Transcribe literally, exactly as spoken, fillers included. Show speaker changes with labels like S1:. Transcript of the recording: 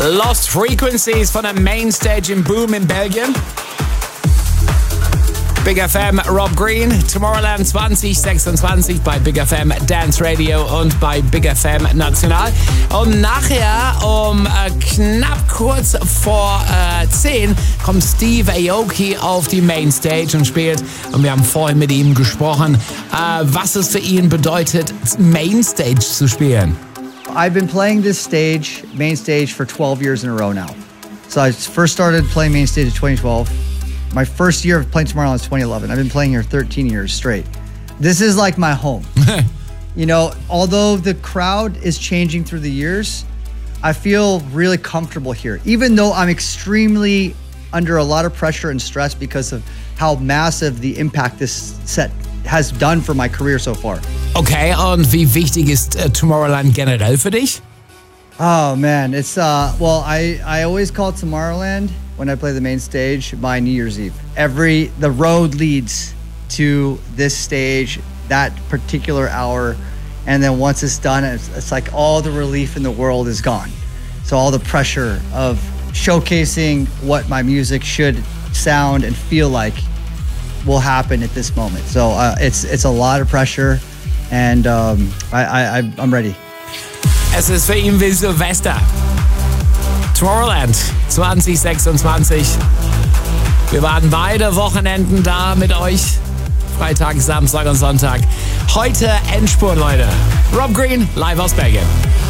S1: Lost Frequencies von der Mainstage in Boom in Belgien. Big F M, Rob Green, Tomorrowland zwanzig sechsundzwanzig bei Big F M Dance Radio und bei Big F M National. Und nachher um äh, knapp kurz vor äh, zehn kommt Steve Aoki auf die Mainstage und spielt. Und wir haben vorhin mit ihm gesprochen, äh, was es für ihn bedeutet, Mainstage zu spielen.
S2: I've been playing this stage, main stage, for twelve years in a row now. So I first started playing main stage in twenty twelve. My first year of playing Tomorrowland was twenty eleven. I've been playing here thirteen years straight. This is like my home. You know, although the crowd is changing through the years, I feel really comfortable here. Even though I'm extremely under a lot of pressure and stress because of how massive the impact this set has done for my career so far.
S1: Okay, und wie wichtig ist uh, Tomorrowland generell für dich?
S2: Oh man, it's uh well I I always call Tomorrowland when I play the main stage my New Year's Eve. Every the road leads to this stage that particular hour, and then once it's done, it's, it's like all the relief in the world is gone. So all the pressure of showcasing what my music should sound and feel like will happen at this moment. So uh, it's it's a lot of pressure, and um, I, I I'm ready.
S1: Es ist für ihn wie Silvester. Tomorrowland zwanzig sechsundzwanzig. Wir waren beide Wochenenden da mit euch. Freitag, Samstag und Sonntag. Heute Endspurt, Leute. Rob Green, live aus Belgien.